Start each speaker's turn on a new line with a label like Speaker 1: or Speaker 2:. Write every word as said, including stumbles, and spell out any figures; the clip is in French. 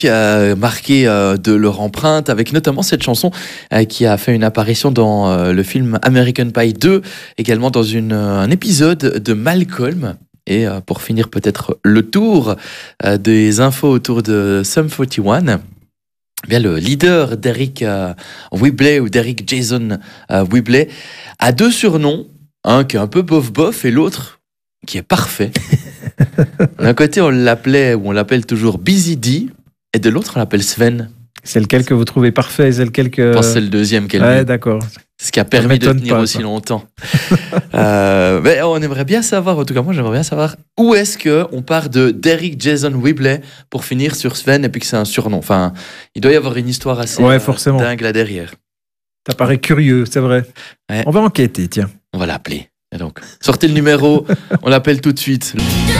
Speaker 1: Euh, marqué euh, de leur empreinte, avec notamment cette chanson euh, qui a fait une apparition dans euh, le film American Pie deux, également dans une, euh, un épisode de Malcolm. Et euh, pour finir peut-être le tour euh, des infos autour de Sum forty one, eh bien le leader d'Eric euh, Whibley ou d'Eric Jason euh, Whibley a deux surnoms, un qui est un peu bof-bof et l'autre qui est parfait. D'un côté on l'appelait, ou on l'appelle toujours Busy D, et de l'autre, on l'appelle Sven.
Speaker 2: C'est lequel que vous trouvez parfait, c'est lequel que...
Speaker 1: Je pense que c'est le deuxième qu'elle
Speaker 2: Ouais,
Speaker 1: dit.
Speaker 2: d'accord.
Speaker 1: C'est ce qui a permis de tenir
Speaker 2: pas,
Speaker 1: aussi
Speaker 2: ça.
Speaker 1: longtemps. euh, mais on aimerait bien savoir, en tout cas moi j'aimerais bien savoir, où est-ce qu'on part de Derek Jason Whibley pour finir sur Sven et puis que c'est un surnom. Enfin, il doit y avoir une histoire assez
Speaker 2: Ouais,
Speaker 1: euh,
Speaker 2: forcément.
Speaker 1: dingue là derrière.
Speaker 2: Ça paraît curieux, c'est vrai.
Speaker 1: Ouais.
Speaker 2: On va enquêter, tiens.
Speaker 1: On va l'appeler. Et donc, sortez le numéro, on l'appelle tout de suite.